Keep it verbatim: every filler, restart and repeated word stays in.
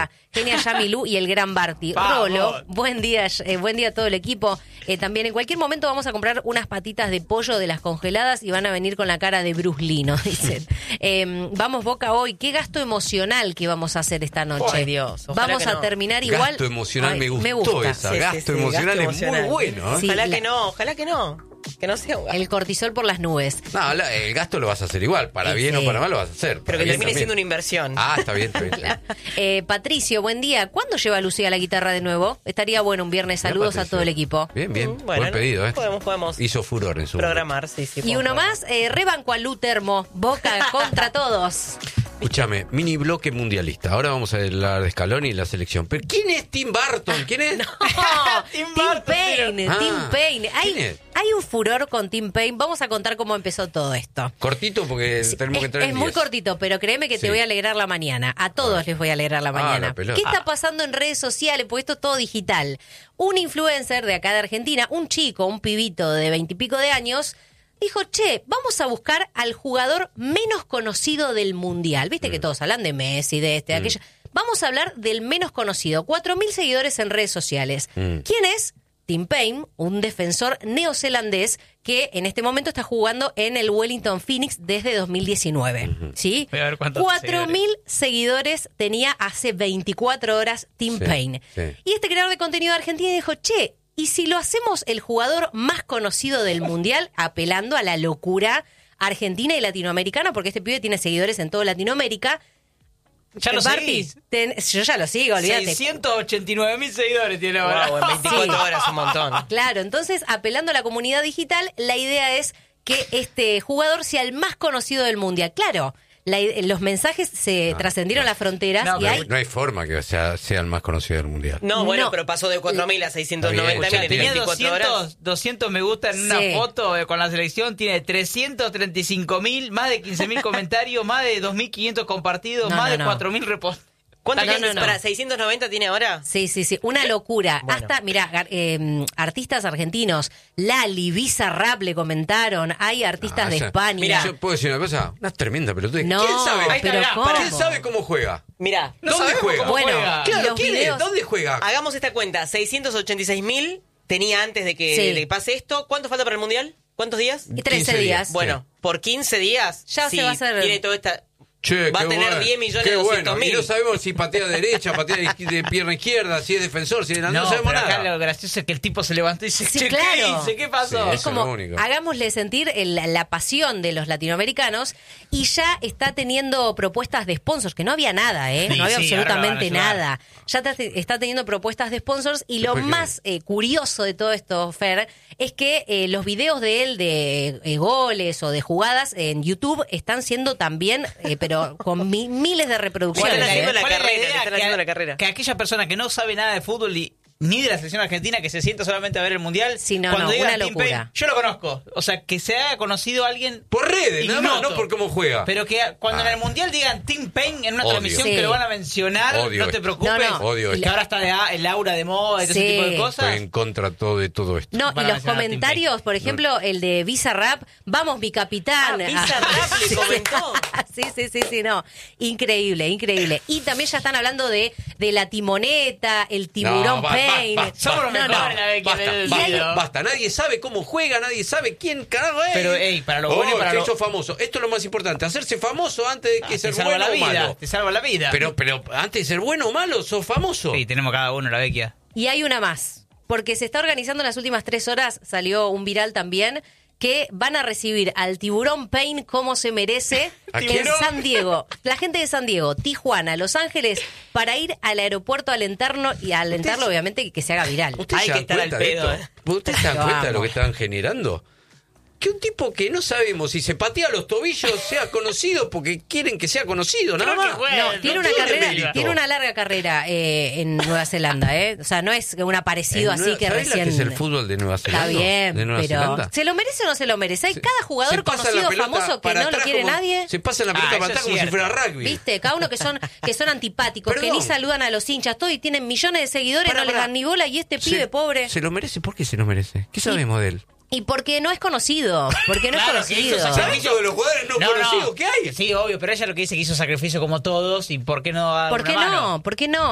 J, Genia Yamilú y el gran Barty. Vamos. Rolo, buen día, eh, buen día a todo el equipo. Eh, también en cualquier momento vamos a comprar unas patitas de pollo de las congeladas y van a venir con la cara de Bruce Lee, ¿no? Dicen. Eh, vamos, Boca, hoy. ¿Qué gasto emocional que vamos a hacer esta noche? Ay, Dios, ojalá Vamos que a no. terminar igual. Gasto emocional, Ay, me gustó me gusta. esa. Sí, sí, gasto sí, emocional gasto es emocional. muy bueno. ¿eh? Sí, Ojalá la- que no, ojalá que no. Que no sea un gasto. El cortisol por las nubes. No, la- el gasto lo vas a hacer igual. Para Sí, bien sí. o para mal lo vas a hacer. Pero Para que bien termine también. siendo una inversión. Ah, está bien, está bien. Está bien. Eh, Patricio, buen día. ¿Cuándo lleva Lucía la guitarra de nuevo? Estaría bueno un viernes. Saludos Mira, a todo el Patricio. equipo. Bien, bien. Mm, bueno, Buen pedido, ¿eh? Podemos, podemos Hizo furor en su programar, sí, sí. Y podemos uno programar. más, eh, rebanco a Lu Termo. Boca contra todos. Escúchame, mini bloque mundialista. Ahora vamos a hablar de Scaloni y la selección. ¿Pero quién es Tim Burton? ¿Quién es? Oh, Tim Tim Burton, Payne, Ah, Tim Payne. Hay, ¿quién es? hay un furor con Tim Payne. Vamos a contar cómo empezó todo esto. Cortito porque tenemos que Es, entrar es en muy diez. cortito, pero créeme que te Sí. voy a alegrar la mañana. A todos les voy a alegrar la Ah, mañana. la pelota. ¿Qué está pasando en redes sociales? Porque esto es todo digital. Un influencer de acá de Argentina, un chico, un pibito de veintipico de años, dijo, che, vamos a buscar al jugador menos conocido del Mundial. Viste que todos hablan de Messi, de este, de aquello. Vamos a hablar del menos conocido. Cuatro mil seguidores en redes sociales. Mm. ¿Quién es? Tim Payne, un defensor neozelandés que en este momento está jugando en el Wellington Phoenix desde dos mil diecinueve. ¿Sí? Voy a ver cuántos cuatro mil seguidores tenía hace veinticuatro horas Tim Sí, Payne. sí. Y este creador de contenido de Argentina dijo, che, ¿y si lo hacemos el jugador más conocido del Mundial? Apelando a la locura argentina y latinoamericana, porque este pibe tiene seguidores en toda Latinoamérica. ¿Ya lo Barty, seguís? ten- yo ya lo sigo, olvídate. seiscientos ochenta y nueve mil seguidores tiene ahora. Wow, en veinticuatro Sí. horas un montón. Claro, entonces, apelando a la comunidad digital, la idea es que este jugador sea el más conocido del Mundial. Claro, la ide- los mensajes se Ah, trascendieron no. las fronteras No, y pero hay... No hay forma que sea, sea el más conocido del mundial. No, bueno, No. pero pasó de cuatro mil a seiscientos noventa Está mil bien, en Tenía veinticuatro horas. doscientos, doscientos me gusta en una Sí. foto eh, con la selección, tiene trescientos treinta y cinco mil, más de quince mil comentarios, más de dos mil quinientos compartidos, No, más no, de no. cuatro mil reposts. ¿Cuánto No, tiene? no, no. Para seiscientos noventa tiene ahora. Sí, sí, sí, una locura. Bueno. Hasta, mira, artistas argentinos, Lali, Bizarrap le comentaron, hay artistas Ah, de esa- España. Mirá, Yo puedo decir una cosa, una tremenda pelotudez. No, ¿Quién sabe? Ahí está, pero mirá, ¿cómo? ¿Quién sabe cómo juega? Mirá, No ¿Dónde sabemos juega? cómo Bueno, juega. Claro, los ¿quién videos- es? ¿Dónde juega? hagamos esta cuenta. seiscientos ochenta y seis mil tenía antes de que, Sí. de que pase esto. ¿Cuánto falta para el Mundial? ¿Cuántos días? Y trece quince días. días. Bueno, por quince días Ya si se va a hacer- tiene toda esta... Che, Va a qué tener bueno. diez millones Qué doscientos bueno. mil. Y no sabemos si patea derecha, patea de, de pierna izquierda, si es defensor, si es delantero, no, No, sabemos pero acá nada. lo gracioso es que el tipo se levantó y dice, Sí, che, claro. ¿qué hice? ¿Qué pasó? Sí, Es eso es como, lo único. hagámosle sentir el- la pasión de los latinoamericanos y ya está teniendo propuestas de sponsors, que no había nada, ¿eh? Sí, no había sí, ahora lo van a absolutamente ayudar. nada. Ya está, está teniendo propuestas de sponsors y lo ¿Por qué? más eh, curioso de todo esto, Fer, es que eh, los videos de él de eh, goles o de jugadas en YouTube están siendo también, eh, pero con mi- miles de reproducciones. ¿Cuál es la- haciendo ¿eh? la ¿Cuál es carrera, idea? le están Que, haciendo la carrera. que aquella persona que no sabe nada de fútbol y ni de la selección argentina, que se sienta solamente a ver el mundial, Sí, no, cuando no, diga una Tim locura. Payne, yo lo conozco. O sea, que se haya conocido alguien Por redes, nada más, ignoto. no por cómo juega. Pero que cuando Ah. en el mundial digan Tim Payne en una Odio. transmisión Sí. que lo van a mencionar, Odio no te esto. preocupes. No, no. Odio Que esto. ahora está de a- el aura de moda y todo Sí. ese tipo de cosas. Estoy en contra todo de todo esto. No, Van y a los mencionar a Tim comentarios, por ejemplo, el de Bizarrap, vamos mi capitán. Ah, Bizarrap le Sí. comentó. Sí, sí, sí, sí, no. Increíble, increíble. Y también ya están hablando de, de la timoneta, el tiburón No, va- va- Payne. va- Somos los No, no. mejores, la vez que Basta, ver el basta, video. basta. Nadie sabe cómo juega, nadie sabe quién carajo es. Pero, ey, para lo bueno y Oh, para se lo- hizo famoso. Esto es lo más importante, hacerse famoso antes de que Ah, ser te salva bueno la o vida, malo. te salva la vida. Pero, pero antes de ser bueno o malo, sos famoso. Sí, tenemos cada uno la vecchia. Y hay una más, porque se está organizando en las últimas tres horas, salió un viral también, que van a recibir al tiburón Payne como se merece ¿A en quién? San Diego. La gente de San Diego, Tijuana, Los Ángeles, para ir al aeropuerto a alentarlo y a alentarlo, obviamente, y que se haga viral. ¿Ustedes Hay se que dan estar al cuenta de pedo, esto? eh. ¿Ustedes se dan Lo cuenta de lo amo. que están generando? Que un tipo que no sabemos si se patea los tobillos sea conocido porque quieren que sea conocido, nada Pero más. que juegue. No, tiene una tiene carrera, mérito. tiene una larga carrera eh, en Nueva Zelanda, ¿eh? O sea, no es un aparecido En así Nueva- que ¿sabés la recién. que es el fútbol de Nueva Zelanda? Está bien, ¿De Nueva pero Zelanda? ¿se lo merece o no se lo merece? Hay Se- cada se jugador pasa la conocido, pelota famoso, que para no lo atrás quiere como- nadie. Se pasa la pelota Ah, para eso atrás es como si fuera cierto. rugby. ¿Viste? Cada uno que son que son antipáticos, que Perdón. ni saludan a los hinchas, todo y tienen millones de seguidores, Pará, no les pará. dan ni bola y este Se- pibe pobre. ¿Se lo merece? ¿Por qué se lo merece? ¿Qué sabemos de él? Y porque no es conocido, porque no Claro, es que conocido. hizo esa- ¿Sabés de los jugadores no, conocidos que hay? Sí, obvio, pero ella lo que dice que hizo sacrificio como todos y ¿por qué no dar ¿Por una qué mano? no? ¿Por qué no?